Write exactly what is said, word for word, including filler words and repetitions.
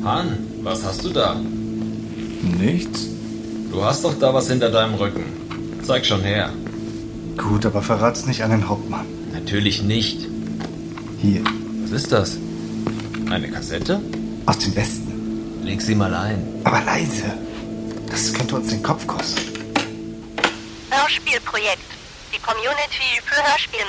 Han, was hast du da? Nichts. Du hast doch da was hinter deinem Rücken. Zeig schon her. Gut, aber verrat's nicht an den Hauptmann. Natürlich nicht. Hier, Was ist das? Eine Kassette? aus dem Westen. Leg sie mal ein. Aber leise. Das könnte uns den Kopf kosten. Hörspielprojekt. Die Community für Hörspiel